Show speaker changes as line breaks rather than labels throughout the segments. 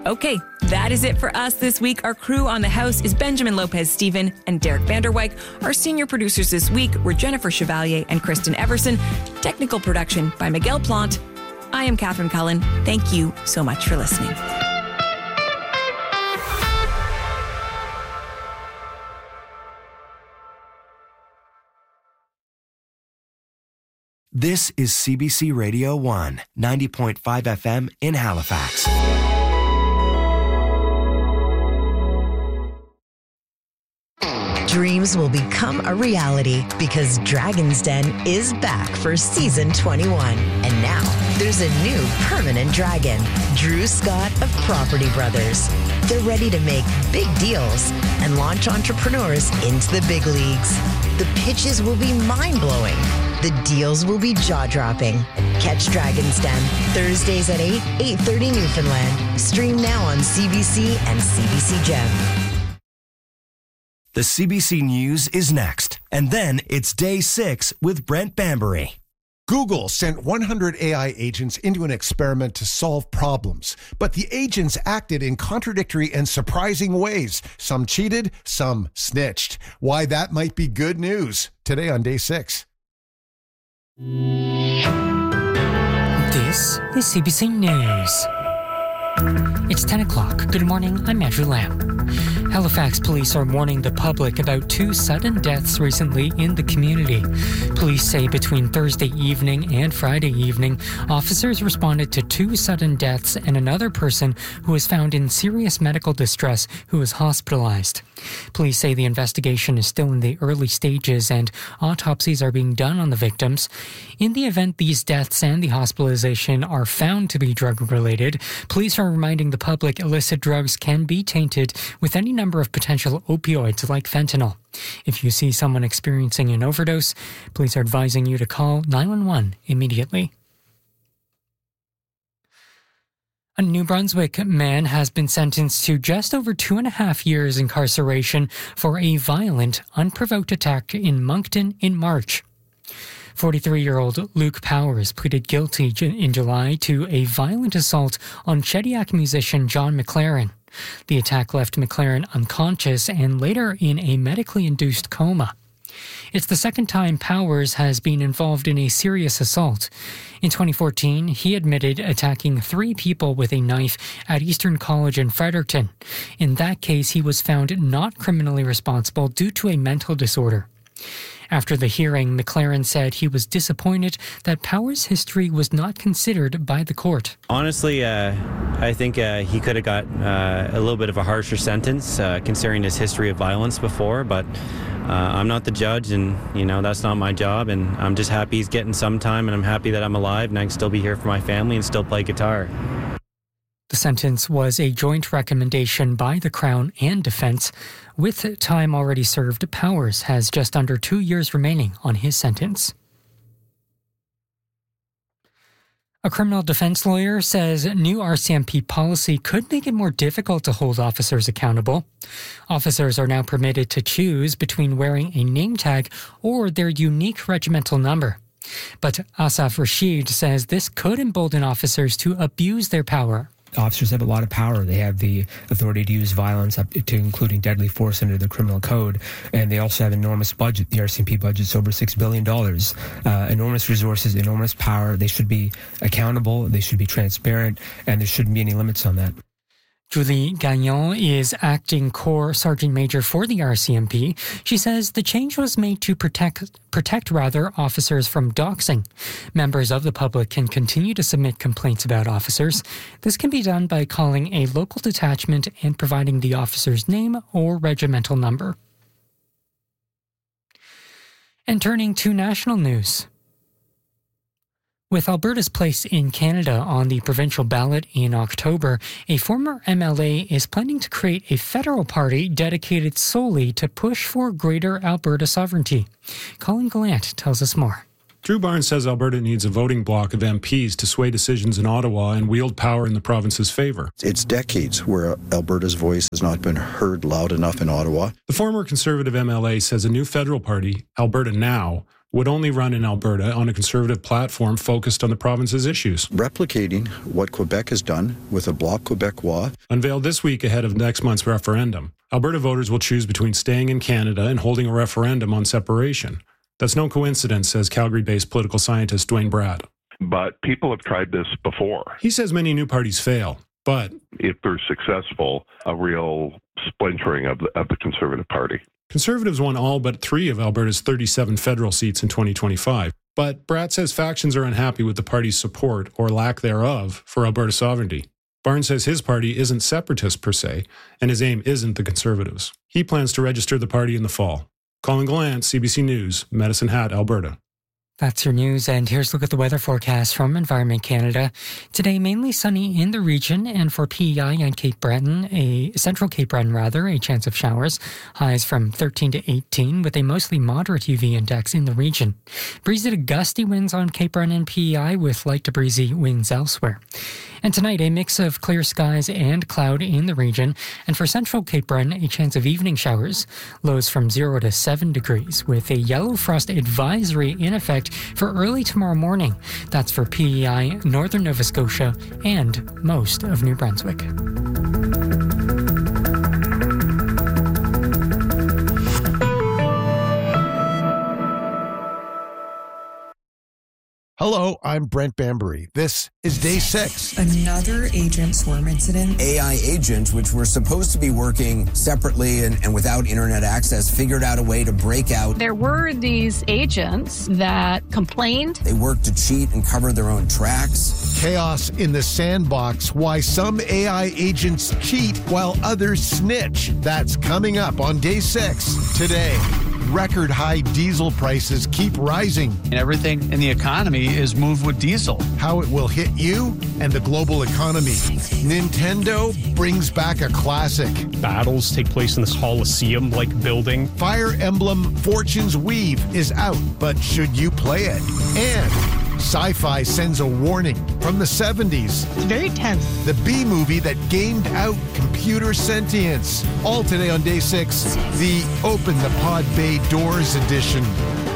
Okay, that is it for us this week. Our crew on the house is Benjamin Lopez-Steven and Derek Vanderwyk. Our senior producers this week were Jennifer Chevalier and Kristen Everson. Technical production by Miguel Plant. I am Catherine Cullen. Thank you so much for listening.
This is CBC Radio 1, 90.5 FM in Halifax.
Dreams will become a reality because Dragon's Den is back for season 21. And now there's a new permanent dragon, Drew Scott of Property Brothers. They're ready to make big deals and launch entrepreneurs into the big leagues. The pitches will be mind-blowing. The deals will be jaw-dropping. Catch Dragon's Den Thursdays at 8:30 Newfoundland. Stream now on CBC and CBC Gem.
The CBC News is next. And then it's Day 6 with Brent Bambury.
Google sent 100 AI agents into an experiment to solve problems, but the agents acted in contradictory and surprising ways. Some cheated, some snitched. Why that might be good news. Today on Day 6.
This is CBC News. It's 10 o'clock. Good morning, I'm Andrew Lamb. Halifax police are warning the public about 2 sudden deaths recently in the community. Police say between Thursday evening and Friday evening, officers responded to 2 sudden deaths and another person who was found in serious medical distress who was hospitalized. Police say the investigation is still in the early stages and autopsies are being done on the victims. In the event these deaths and the hospitalization are found to be drug-related, police are reminding the public illicit drugs can be tainted with any number of potential opioids like fentanyl. If you see someone experiencing an overdose, police are advising you to call 911 immediately. A New Brunswick man has been sentenced to just over 2.5 years incarceration for a violent, unprovoked attack in Moncton in March. 43-year-old Luke Powers pleaded guilty in July to a violent assault on Shediac musician John McLaren. The attack left McLaren unconscious and later in a medically induced coma. It's the second time Powers has been involved in a serious assault. In 2014, he admitted attacking 3 people with a knife at Eastern College in Fredericton. In that case, he was found not criminally responsible due to a mental disorder. After the hearing, McLaren said he was disappointed that Powers' history was not considered by the court.
Honestly, I think he could have got a little bit of a harsher sentence considering his history of violence before, but I'm not the judge, and that's not my job, and I'm just happy he's getting some time, and I'm happy that I'm alive and I can still be here for my family and still play guitar.
The sentence was a joint recommendation by the Crown and Defence. With time already served, Powers has just under 2 years remaining on his sentence. A criminal defense lawyer says new RCMP policy could make it more difficult to hold officers accountable. Officers are now permitted to choose between wearing a name tag or their unique regimental number. But Asaf Rashid says this could embolden officers to abuse their power.
Officers have a lot of power. They have the authority to use violence up to including deadly force under the criminal code. And they also have enormous budget. The RCMP budget's over $6 billion. Enormous resources, enormous power. They should be accountable. They should be transparent. And there shouldn't be any limits on that.
Julie Gagnon is acting Corps Sergeant Major for the RCMP. She says the change was made to protect officers from doxing. Members of the public can continue to submit complaints about officers. This can be done by calling a local detachment and providing the officer's name or regimental number. And turning to national news. With Alberta's place in Canada on the provincial ballot in October, a former MLA is planning to create a federal party dedicated solely to push for greater Alberta sovereignty. Colin Gallant tells us more.
Drew Barnes says Alberta needs a voting bloc of MPs to sway decisions in Ottawa and wield power in the province's favour.
It's decades where Alberta's voice has not been heard loud enough in Ottawa.
The former Conservative MLA says a new federal party, Alberta Now, would only run in Alberta on a Conservative platform focused on the province's issues.
Replicating what Quebec has done with a Bloc Québécois.
Unveiled this week ahead of next month's referendum, Alberta voters will choose between staying in Canada and holding a referendum on separation. That's no coincidence, says Calgary-based political scientist Dwayne Bratt.
But people have tried this before.
He says many new parties fail, but
if they're successful, a real splintering of the Conservative Party.
Conservatives won all but 3 of Alberta's 37 federal seats in 2025. But Bratt says factions are unhappy with the party's support, or lack thereof, for Alberta sovereignty. Barnes says his party isn't separatist per se, and his aim isn't the Conservatives. He plans to register the party in the fall. Colin Gallant, CBC News, Medicine Hat, Alberta.
That's your news, and here's a look at the weather forecast from Environment Canada. Today, mainly sunny in the region, and for PEI and Cape Breton, Central Cape Breton, a chance of showers. Highs from 13 to 18, with a mostly moderate UV index in the region. Breezy to gusty winds on Cape Breton and PEI, with light to breezy winds elsewhere. And tonight, a mix of clear skies and cloud in the region. And for Central Cape Breton, a chance of evening showers. Lows from 0 to 7 degrees, with a yellow frost advisory in effect for early tomorrow morning. That's for PEI, Northern Nova Scotia, and most of New Brunswick.
Hello, I'm Brent Bambury. This is Day 6.
Another agent swarm incident.
AI agents, which were supposed to be working separately and without internet access, figured out a way to break out.
There were these agents that complained.
They worked to cheat and cover their own tracks.
Chaos in the sandbox. Why some AI agents cheat while others snitch. That's coming up on Day 6 today. Record high diesel prices keep rising.
And everything in the economy is moved with diesel.
How it will hit you and the global economy. Nintendo brings back a classic.
Battles take place in this Colosseum-like building.
Fire Emblem Fortune's Weave is out, but should you play it? And Sci-Fi sends a warning from the 70s.
It's very tense.
The B-movie that gamed out computer sentience. All today on Day 6, the Open the Pod Bay Doors edition.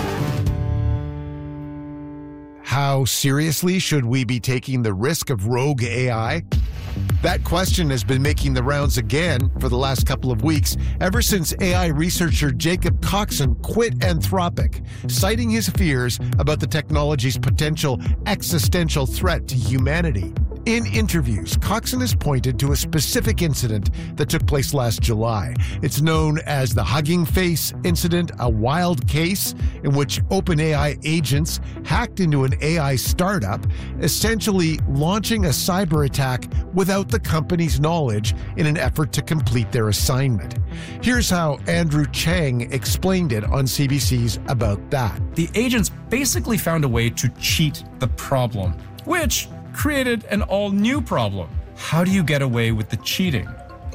How seriously should we be taking the risk of rogue AI? That question has been making the rounds again for the last couple of weeks, ever since AI researcher Jacob Coxon quit Anthropic, citing his fears about the technology's potential existential threat to humanity. In interviews, Coxon has pointed to a specific incident that took place last July. It's known as the Hugging Face incident, a wild case in which OpenAI agents hacked into an AI startup, essentially launching a cyber attack without the company's knowledge in an effort to complete their assignment. Here's how Andrew Chang explained it on CBC's About That.
The agents basically found a way to cheat the problem, which created an all-new problem. How do you get away with the cheating?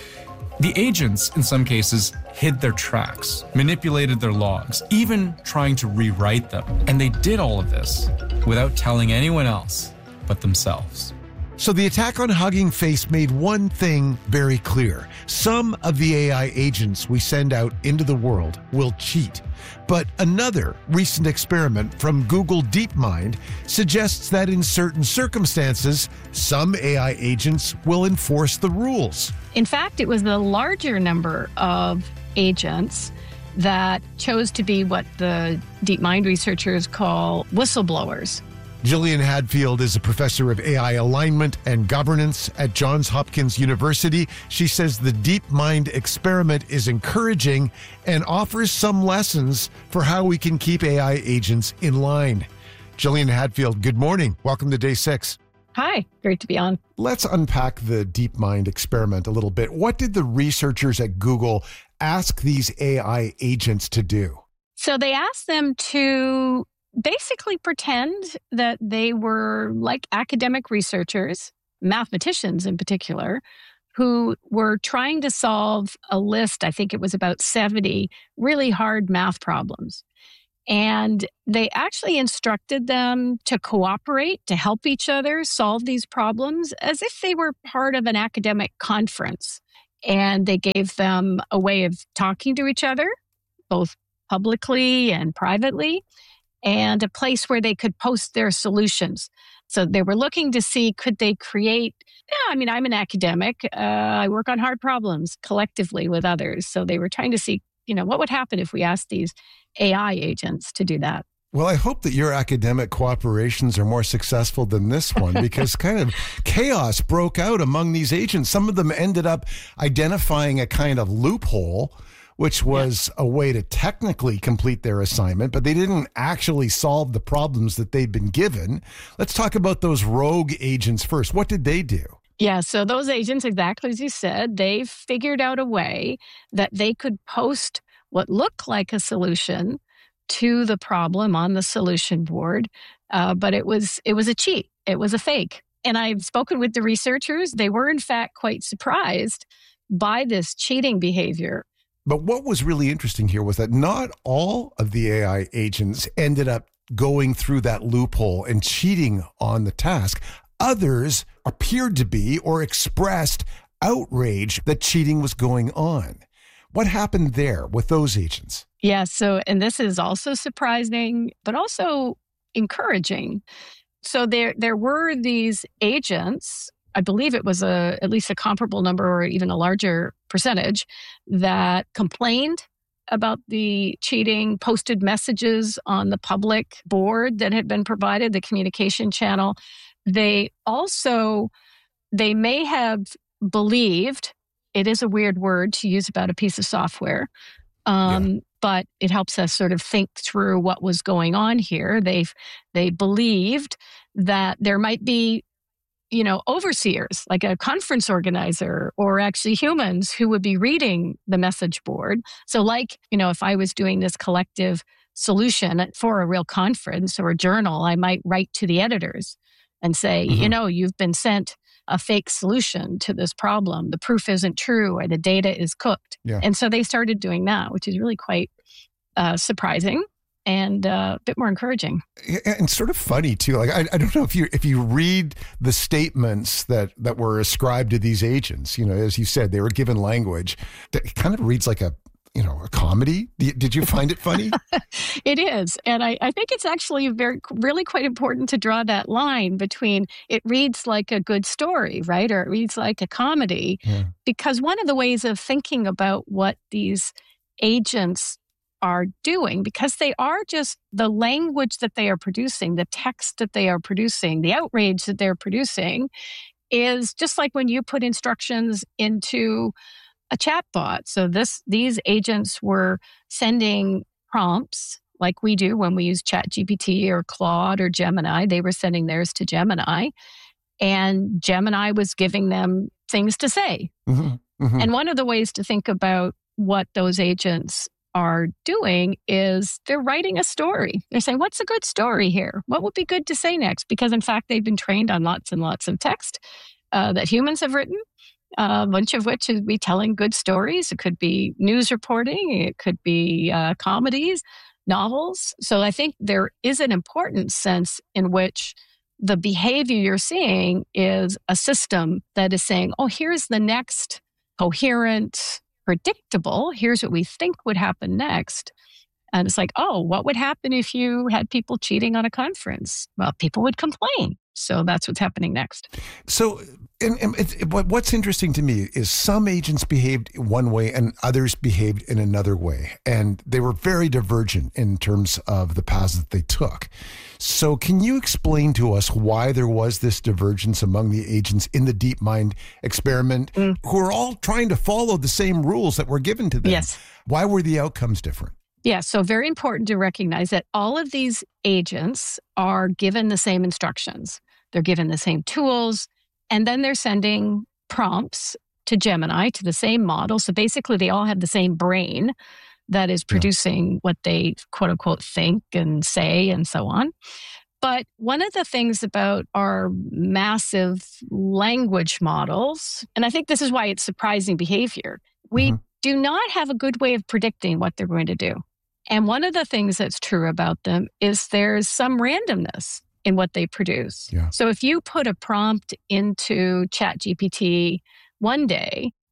The agents, in some cases, hid their tracks, manipulated their logs, even trying to rewrite them. And they did all of this without telling anyone else but themselves.
So the attack on Hugging Face made one thing very clear. Some of the AI agents we send out into the world will cheat. But another recent experiment from Google DeepMind suggests that in certain circumstances, some AI agents will enforce the rules.
In fact, it was the larger number of agents that chose to be what the DeepMind researchers call whistleblowers.
Gillian Hadfield is a professor of AI alignment and governance at Johns Hopkins University. She says the DeepMind experiment is encouraging and offers some lessons for how we can keep AI agents in line. Gillian Hadfield, good morning. Welcome to Day 6.
Hi, great to be on.
Let's unpack the DeepMind experiment a little bit. What did the researchers at Google ask these AI agents to do?
So they asked them to basically pretend that they were like academic researchers, mathematicians in particular, who were trying to solve a list, I think it was about 70, really hard math problems. And they actually instructed them to cooperate, to help each other solve these problems as if they were part of an academic conference. And they gave them a way of talking to each other, both publicly and privately. and a place where they could post their solutions. So they were looking to see, could they create, I'm an academic. I work on hard problems collectively with others. So they were trying to see, what would happen if we asked these AI agents to do that?
Well, I hope that your academic cooperations are more successful than this one, because kind of chaos broke out among these agents. Some of them ended up identifying a kind of loophole, which was a way to technically complete their assignment, but they didn't actually solve the problems that they'd been given. Let's talk about those rogue agents first. What did they do?
Yeah, so those agents, exactly as you said, they figured out a way that they could post what looked like a solution to the problem on the solution board, but it was a cheat. It was a fake. And I've spoken with the researchers. They were, in fact, quite surprised by this cheating behavior.
But what was really interesting here was that not all of the AI agents ended up going through that loophole and cheating on the task. Others appeared to be or expressed outrage that cheating was going on. What happened there with those agents?
Yeah, and this is also surprising, but also encouraging. So there were these agents, I believe it was at least a comparable number or even a larger percentage, that complained about the cheating, posted messages on the public board that had been provided, the communication channel. They may have believed, it is a weird word to use about a piece of software, but it helps us sort of think through what was going on here. They believed that there might be, overseers, like a conference organizer, or actually humans who would be reading the message board. So if I was doing this collective solution for a real conference or a journal, I might write to the editors and say, you've been sent a fake solution to this problem. The proof isn't true, or the data is cooked. Yeah. And so they started doing that, which is really quite surprising and a bit more encouraging.
And sort of funny too. Like I don't know if you read the statements that were ascribed to these agents. As you said, they were given language that kind of reads like a comedy. Did you find it funny?
It is. And I think it's actually really quite important to draw that line between it reads like a good story, right? Or it reads like a comedy. Yeah. Because one of the ways of thinking about what these agents are doing, because they are just the language that they are producing, the text that they are producing, the outrage that they're producing, is just like when you put instructions into a chatbot. So these agents were sending prompts like we do when we use ChatGPT or Claude or Gemini. They were sending theirs to Gemini, and Gemini was giving them things to say. Mm-hmm. Mm-hmm. And one of the ways to think about what those agents are doing is they're writing a story. They're saying, what's a good story here? What would be good to say next? Because in fact, they've been trained on lots and lots of text that humans have written. A bunch of which is be telling good stories. It could be news reporting. It could be comedies, novels. So I think there is an important sense in which the behavior you're seeing is a system that is saying, here's the next coherent, predictable, here's what we think would happen next. And it's like, what would happen if you had people cheating on a conference? Well, people would complain. So that's what's happening next.
So what's interesting to me is some agents behaved one way and others behaved in another way. And they were very divergent in terms of the paths that they took. So can you explain to us why there was this divergence among the agents in the DeepMind experiment who are all trying to follow the same rules that were given to them?
Yes.
Why were the outcomes different?
Yeah, so very important to recognize that all of these agents are given the same instructions. They're given the same tools, and then they're sending prompts to Gemini, to the same model. So basically, they all have the same brain that is producing what they, quote unquote, think and say and so on. But one of the things about our massive language models, and I think this is why it's surprising behavior, we do not have a good way of predicting what they're going to do. And one of the things that's true about them is there's some randomness in what they produce. Yeah. So if you put a prompt into ChatGPT one day,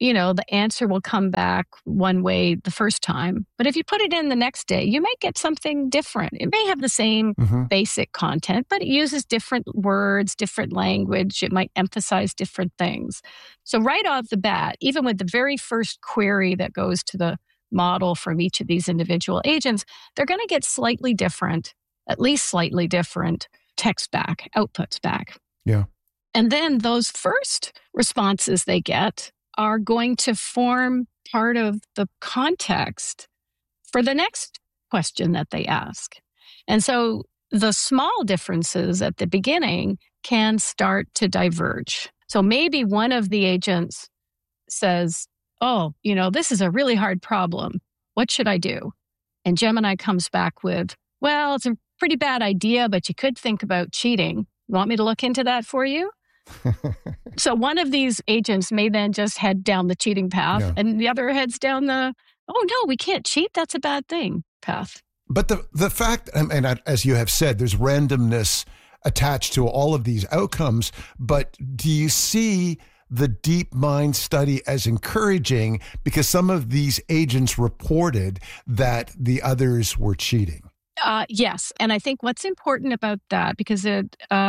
the answer will come back one way the first time. But if you put it in the next day, you might get something different. It may have the same basic content, but it uses different words, different language. It might emphasize different things. So right off the bat, even with the very first query that goes to the model from each of these individual agents, they're going to get slightly different, at least slightly different text back, outputs back.
Yeah.
And then those first responses they get are going to form part of the context for the next question that they ask. And so the small differences at the beginning can start to diverge. So maybe one of the agents says, oh, this is a really hard problem. What should I do? And Gemini comes back with, well, it's a pretty bad idea, but you could think about cheating. You want me to look into that for you? So one of these agents may then just head down the cheating path, and the other heads down the, oh no, we can't cheat, that's a bad thing path.
But the fact, and as you have said, there's randomness attached to all of these outcomes, but do you see the DeepMind study as encouraging because some of these agents reported that the others were cheating?
Yes. And I think what's important about that, because a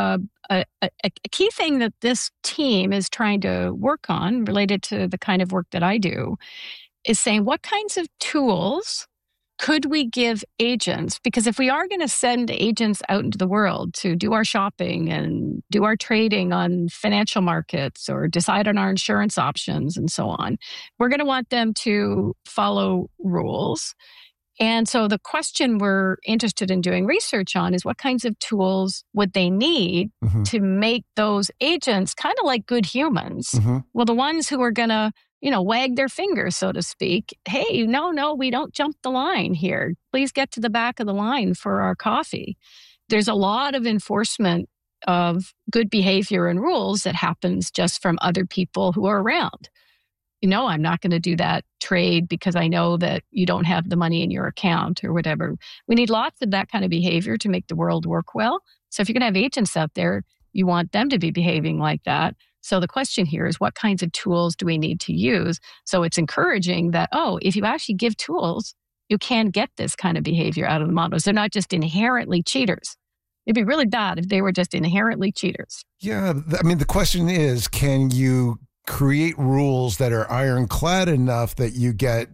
key thing that this team is trying to work on related to the kind of work that I do is saying what kinds of tools could we give agents? Because if we are going to send agents out into the world to do our shopping and do our trading on financial markets or decide on our insurance options and so on, we're going to want them to follow rules. And so the question we're interested in doing research on is what kinds of tools would they need to make those agents kind of like good humans? Well, the ones who are going to, wag their fingers, so to speak. Hey, no, we don't jump the line here. Please get to the back of the line for our coffee. There's a lot of enforcement of good behavior and rules that happens just from other people who are around. I'm not going to do that trade because I know that you don't have the money in your account or whatever. We need lots of that kind of behavior to make the world work well. So if you're going to have agents out there, you want them to be behaving like that. So the question here is what kinds of tools do we need to use? So it's encouraging that, if you actually give tools, you can get this kind of behavior out of the models. They're not just inherently cheaters. It'd be really bad if they were just inherently cheaters.
Yeah. I mean, the question is, can you create rules that are ironclad enough that you get,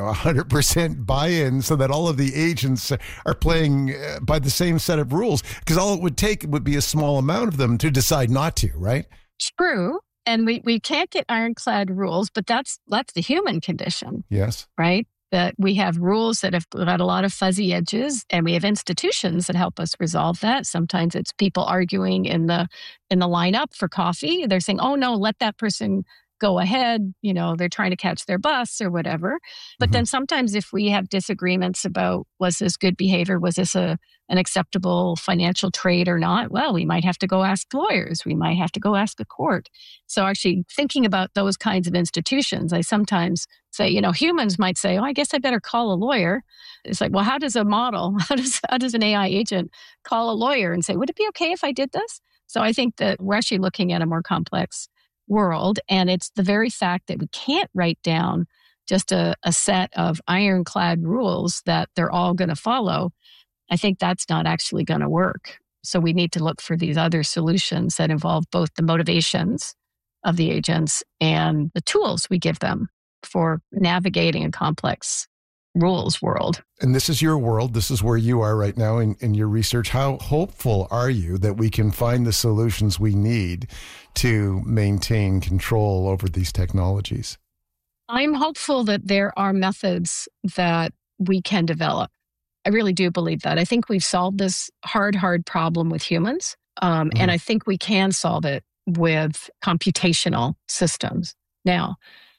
100% buy-in so that all of the agents are playing by the same set of rules? Because all it would take would be a small amount of them to decide not to, right?
True. And we can't get ironclad rules, but that's the human condition.
Yes.
Right? That we have rules that have got a lot of fuzzy edges, and we have institutions that help us resolve that. Sometimes it's people arguing in the lineup for coffee. They're saying, oh no, let that person go ahead. They're trying to catch their bus or whatever. But then sometimes if we have disagreements about, was this good behavior? Was this an acceptable financial trade or not? Well, we might have to go ask lawyers. We might have to go ask a court. So actually thinking about those kinds of institutions, I sometimes say, humans might say, I guess I better call a lawyer. It's like, well, how does a model, how does an AI agent call a lawyer and say, would it be okay if I did this? So I think that we're actually looking at a more complex world. And it's the very fact that we can't write down just a set of ironclad rules that they're all going to follow. I think that's not actually going to work. So we need to look for these other solutions that involve both the motivations of the agents and the tools we give them for navigating a complex rules world.
And this is your world. This is where you are right now in your research. How hopeful are you that we can find the solutions we need to maintain control over these technologies?
I'm hopeful that there are methods that we can develop. I really do believe that. I think we've solved this hard problem with humans. And I think we can solve it with computational systems. Now,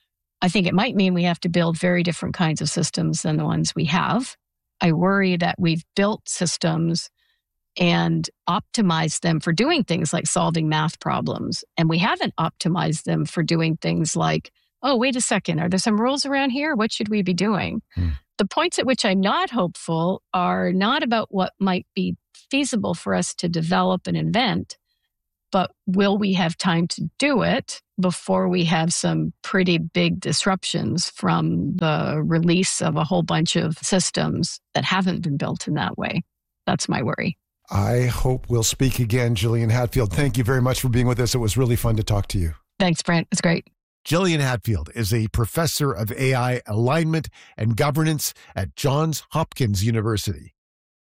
I think it might mean we have to build very different kinds of systems than the ones we have. I worry that we've built systems and optimized them for doing things like solving math problems. And we haven't optimized them for doing things like, oh, wait a second, are there some rules around here? What should we be doing? The points at which I'm not hopeful are not about what might be feasible for us to develop and invent, But will we have time to do it before we have some pretty big disruptions from the release of a whole bunch of systems that haven't been built in that way? That's my worry.
I hope we'll speak again, Gillian Hatfield. Thank you very much for being with us. It was really fun to talk to you.
Thanks, Brent. It's great.
Gillian Hatfield is a professor of AI alignment and governance at Johns Hopkins University.